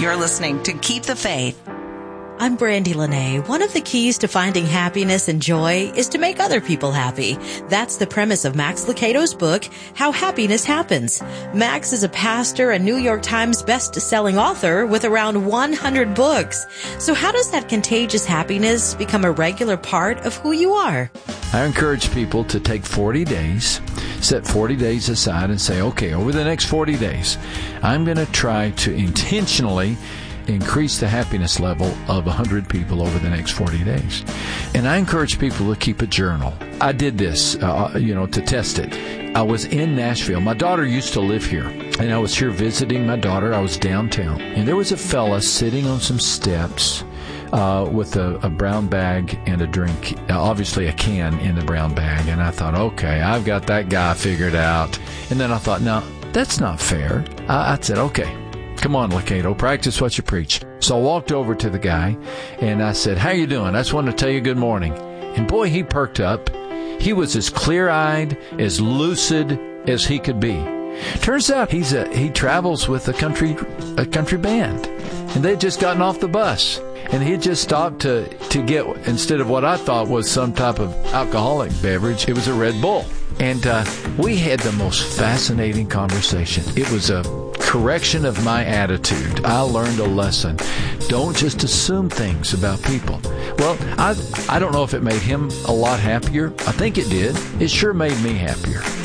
You're listening to Keep the Faith. I'm Brandy Lene. One of the keys to finding happiness and joy is to make other people happy. That's the premise of Max Lucado's book, How Happiness Happens. Max is a pastor and New York Times best-selling author with around 100 books. So how does that contagious happiness become a regular part of who you are? I encourage people to take 40 days, set 40 days aside and say, okay, over the next 40 days, I'm going to try to intentionally increase the happiness level of 100 people over the next 40 days. And I encourage people to keep a journal. I did this, to test it. I was in Nashville. My daughter used to live here, and I was here visiting my daughter. I was downtown, and there was a fella sitting on some steps with a brown bag and a drink, obviously a can in the brown bag. And I thought, okay, I've got that guy figured out. And then I thought, no, that's not fair. I said, okay, come on, Lucado, practice what you preach. So I walked over to the guy, and I said, how you doing? I just wanted to tell you good morning. And boy, he perked up. He was as clear-eyed, as lucid as he could be. Turns out he travels with a country band, and they'd just gotten off the bus. And he had just stopped to get, instead of what I thought was some type of alcoholic beverage, it was a Red Bull. And we had the most fascinating conversation. It was a correction of my attitude. I learned a lesson. Don't just assume things about people. Well, I don't know if it made him a lot happier. I think it did. It sure made me happier.